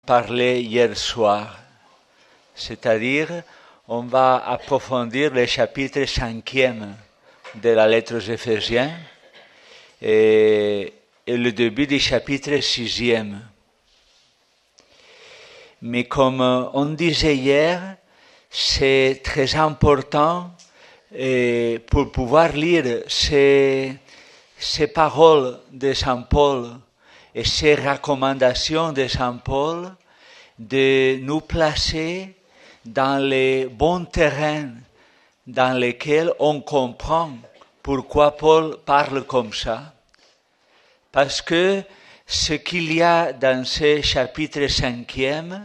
Parlé hier soir, c'est-à-dire on va approfondir le chapitre 5e de la lettre aux Éphésiens et le début du chapitre 6e. Mais comme on disait hier, c'est très important pour pouvoir lire ces paroles de Saint Paul et ces recommandations de Saint Paul, de nous placer dans les bons terrains dans lesquels on comprend pourquoi Paul parle comme ça. Parce que ce qu'il y a dans ce chapitre 5e,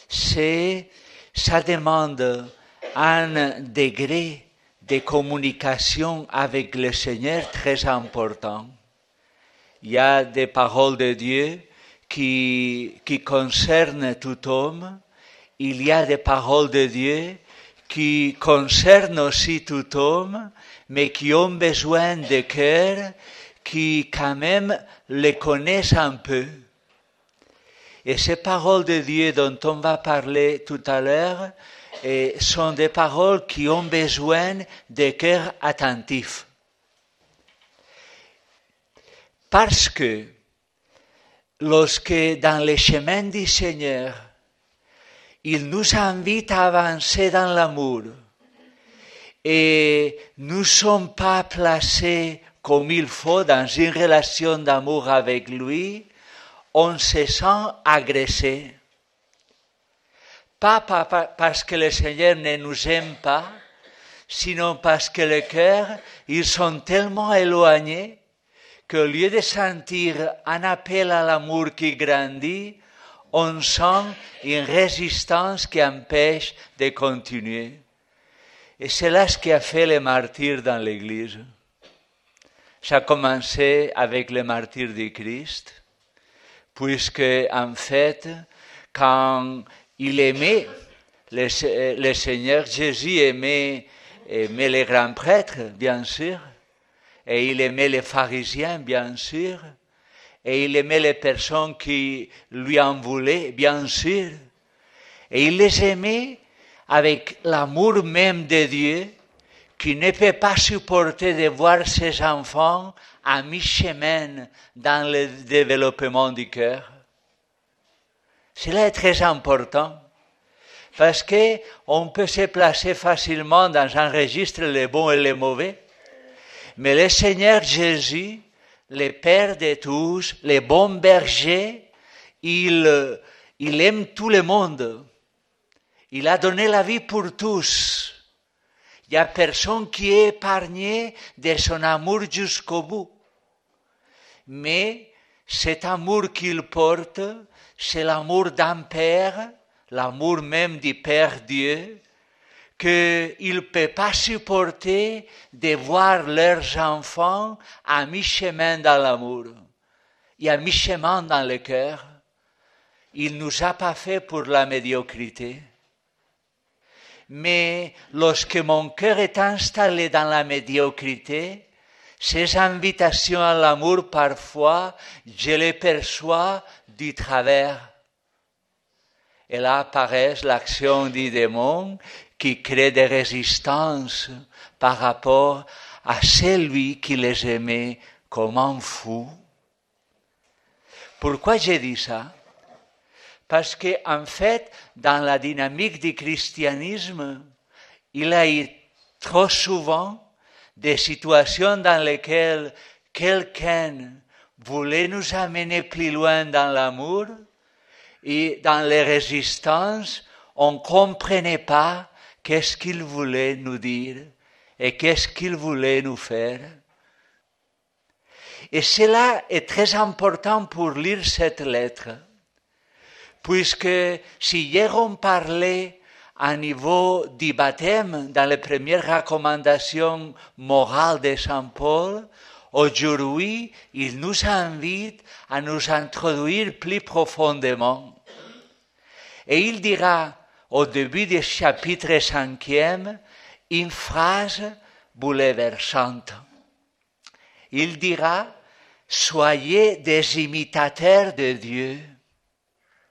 ça demande un degré de communication avec le Seigneur très important. Il y a des paroles de Dieu qui concernent tout homme. Il y a des paroles de Dieu qui concernent aussi tout homme, mais qui ont besoin de cœur qui quand même les connaissent un peu. Et ces paroles de Dieu dont on va parler tout à l'heure sont des paroles qui ont besoin de cœur attentif. Parce que lorsque dans les chemins du Seigneur, il nous invite à avancer dans l'amour et nous ne sommes pas placés comme il faut dans une relation d'amour avec lui, on se sent agressé. Pas parce que le Seigneur ne nous aime pas, sinon parce que les cœurs, ils sont tellement éloignés qu'au lieu de sentir un appel à l'amour qui grandit, on sent une résistance qui empêche de continuer. Et c'est là ce qui a fait les martyrs dans l'Église. Ça a commencé avec les martyrs du Christ, puisque en fait, quand il aimait, le Seigneur Jésus aimait les grands prêtres, bien sûr, et il aimait les pharisiens, bien sûr, et il aimait les personnes qui lui en voulaient, bien sûr, et il les aimait avec l'amour même de Dieu, qui ne peut pas supporter de voir ses enfants à mi-chemin dans le développement du cœur. Cela est très important, parce qu'on peut se placer facilement dans un registre les bons et les mauvais, mais le Seigneur Jésus, le Père de tous, le bon berger, il aime tout le monde. Il a donné la vie pour tous. Il n'y a personne qui est épargné de son amour jusqu'au bout. Mais cet amour qu'il porte, c'est l'amour d'un Père, l'amour même du Père Dieu, qu'il ne peut pas supporter de voir leurs enfants à mi-chemin dans l'amour et à mi-chemin dans le cœur. Il ne nous a pas fait pour la médiocrité. Mais lorsque mon cœur est installé dans la médiocrité, ces invitations à l'amour, parfois, je les perçois du travers. Et là apparaît l'action du démon qui crée des résistances par rapport à celui qui les aimait comme un fou. Pourquoi j'ai dit ça? Parce qu'en fait, dans la dynamique du christianisme, il y a eu trop souvent des situations dans lesquelles quelqu'un voulait nous amener plus loin dans l'amour et dans les résistances, on ne comprenait pas qu'est-ce qu'il voulait nous dire et qu'est-ce qu'il voulait nous faire. Et cela est très important pour lire cette lettre. Puisque si hier on parlait à niveau du baptême dans les premières recommandations morales de Saint Paul, aujourd'hui il nous invite à nous introduire plus profondément. Et il dira au début du chapitre 5e une phrase bouleversante. Il dira « Soyez des imitateurs de Dieu ».